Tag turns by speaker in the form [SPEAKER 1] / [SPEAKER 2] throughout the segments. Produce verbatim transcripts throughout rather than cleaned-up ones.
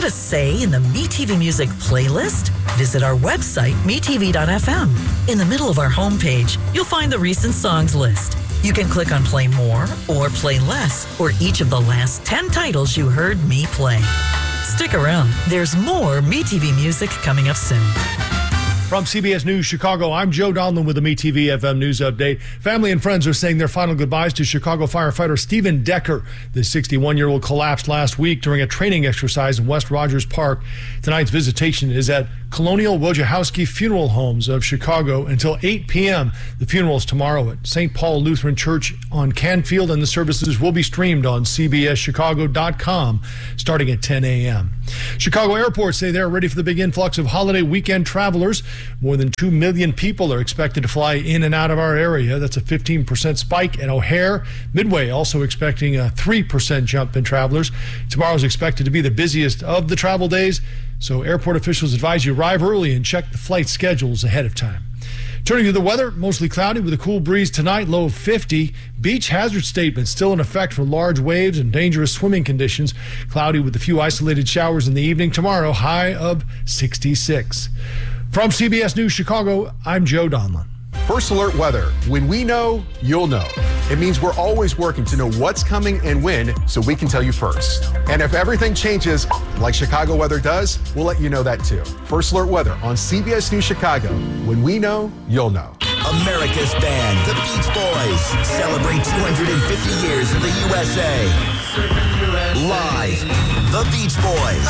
[SPEAKER 1] Want a say in the MeTV Music playlist? Visit our website, me t v dot f m. In the middle of our homepage, you'll find the recent songs list. You can click on Play More or Play Less, or each of the last ten titles you heard me play. Stick around. There's more MeTV Music coming up soon.
[SPEAKER 2] From C B S News Chicago, I'm Joe Donlin with the MeTV F M News Update. Family and friends are saying their final goodbyes to Chicago firefighter Stephen Decker. The sixty-one-year-old collapsed last week during a training exercise in West Rogers Park. Tonight's visitation is at Colonial Wojciechowski Funeral Homes of Chicago until eight p.m. The funeral is tomorrow at Saint Paul Lutheran Church on Canfield, and the services will be streamed on c b s chicago dot com starting at ten a.m. Chicago airports say they're ready for the big influx of holiday weekend travelers. More than two million people are expected to fly in and out of our area. That's a fifteen percent spike at O'Hare. Midway also expecting a three percent jump in travelers. Tomorrow is expected to be the busiest of the travel days, so airport officials advise you arrive early and check the flight schedules ahead of time. Turning to the weather, mostly cloudy with a cool breeze tonight, low of fifty. Beach hazard statement still in effect for large waves and dangerous swimming conditions. Cloudy with a few isolated showers in the evening. Tomorrow, high of sixty-six. From C B S News Chicago, I'm Joe Donlin.
[SPEAKER 3] First Alert Weather. When we know, you'll know. It means we're always working to know what's coming and when, so we can tell you first. And if everything changes, like Chicago weather does, we'll let you know that too. First Alert Weather on C B S News Chicago. When we know, you'll know.
[SPEAKER 4] America's band, the Beach Boys, celebrate two hundred fifty years of the U S A. Live, the Beach Boys.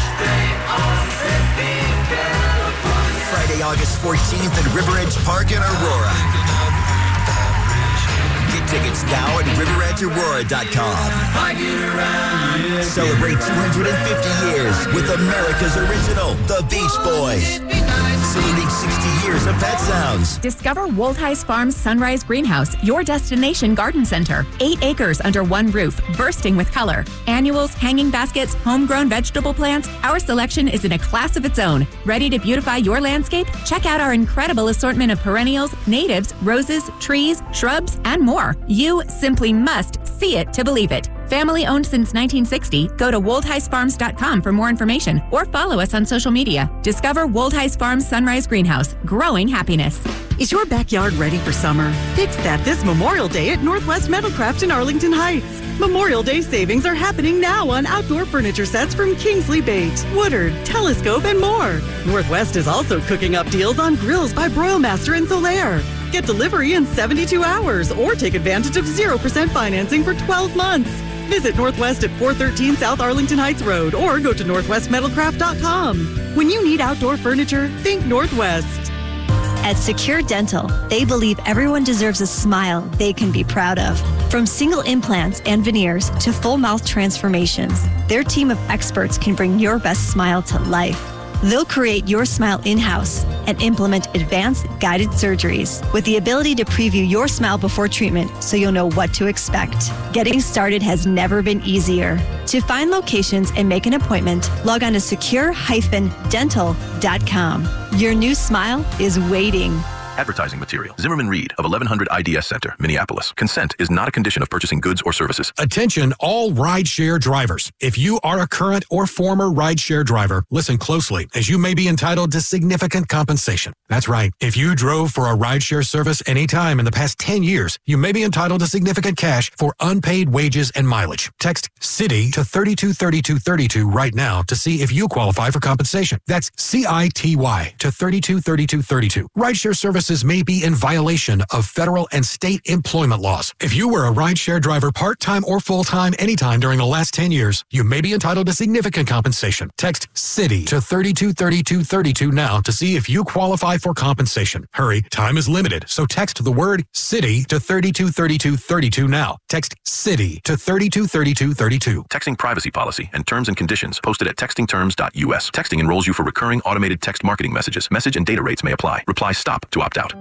[SPEAKER 4] Friday, August fourteenth at River Edge Park in Aurora. Get tickets now at river edge aurora dot com. Celebrate two hundred fifty years with America's original, the Beach Boys. Saluting sixty years of pet sounds.
[SPEAKER 5] Discover Woldheis Farms Sunrise Greenhouse, your destination garden center. Eight acres under one roof, bursting with color. Annuals, hanging baskets, homegrown vegetable plants. Our selection is in a class of its own. Ready to beautify your landscape? Check out our incredible assortment of perennials, natives, roses, trees, shrubs, and more. You simply must see it to believe it. Family owned since nineteen sixty. Go to woldheis farms dot com for more information or follow us on social media. Discover Woldheis Farms Sunrise Greenhouse, growing happiness.
[SPEAKER 6] Is your backyard ready for summer? Fix that this Memorial Day at Northwest Metalcraft in Arlington Heights. Memorial Day savings are happening now on outdoor furniture sets from Kingsley Bait, Woodard, Telescope, and more. Northwest is also cooking up deals on grills by Broilmaster and Solaire. Get delivery in seventy-two hours or take advantage of zero percent financing for twelve months. Visit Northwest at four thirteen South Arlington Heights Road or go to northwest metalcraft dot com. When you need outdoor furniture, think Northwest.
[SPEAKER 7] At Secure Dental, they believe everyone deserves a smile they can be proud of. From single implants and veneers to full mouth transformations, their team of experts can bring your best smile to life. They'll create your smile in-house and implement advanced guided surgeries with the ability to preview your smile before treatment so you'll know what to expect. Getting started has never been easier. To find locations and make an appointment, log on to secure dash dental dot com. Your new smile is waiting.
[SPEAKER 8] Advertising material. Zimmerman Reed of eleven hundred I D S Center, Minneapolis. Consent is not a condition of purchasing goods or services.
[SPEAKER 9] Attention all rideshare drivers. If you are a current or former rideshare driver, listen closely as you may be entitled to significant compensation. That's right. If you drove for a rideshare service anytime in the past ten years, you may be entitled to significant cash for unpaid wages and mileage. Text CITY to thirty-two thirty-two thirty-two right now to see if you qualify for compensation. That's C I T Y to thirty-two thirty-two thirty-two. Rideshare services may be in violation of federal and state employment laws. If you were a rideshare driver part-time or full-time anytime during the last ten years, you may be entitled to significant compensation. Text CITY to thirty-two thirty-two thirty-two now to see if you qualify for compensation. Hurry, time is limited, so text the word CITY to thirty-two thirty-two thirty-two now. Text CITY to thirty-two thirty-two thirty-two.
[SPEAKER 8] Texting privacy policy and terms and conditions posted at texting terms dot U S. Texting enrolls you for recurring automated text marketing messages. Message and data rates may apply. Reply STOP to opt out.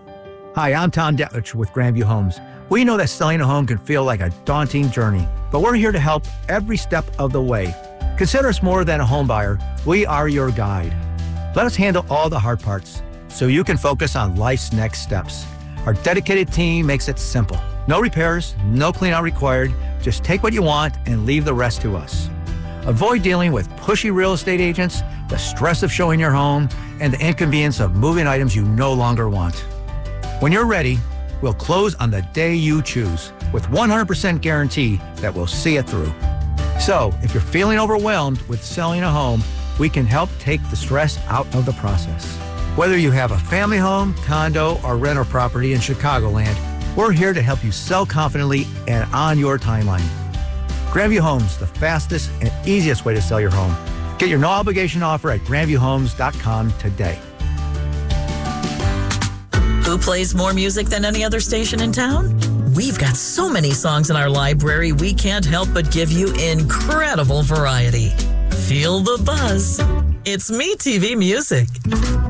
[SPEAKER 10] Hi, I'm Tom Detlich with Grandview Homes. We know that selling a home can feel like a daunting journey, but we're here to help every step of the way. Consider us more than a home buyer. We are your guide. Let us handle all the hard parts so you can focus on life's next steps. Our dedicated team makes it simple. No repairs, no clean out required. Just take what you want and leave the rest to us. Avoid dealing with pushy real estate agents, the stress of showing your home, and the inconvenience of moving items you no longer want. When you're ready, we'll close on the day you choose with one hundred percent guarantee that we'll see it through. So, if you're feeling overwhelmed with selling a home, we can help take the stress out of the process. Whether you have a family home, condo, or rental property in Chicagoland, we're here to help you sell confidently and on your timeline. Grandview Homes, the fastest and easiest way to sell your home. Get your no-obligation offer at grandview homes dot com today.
[SPEAKER 1] Who plays more music than any other station in town? We've got so many songs in our library, we can't help but give you incredible variety. Feel the buzz. It's MeTV Music.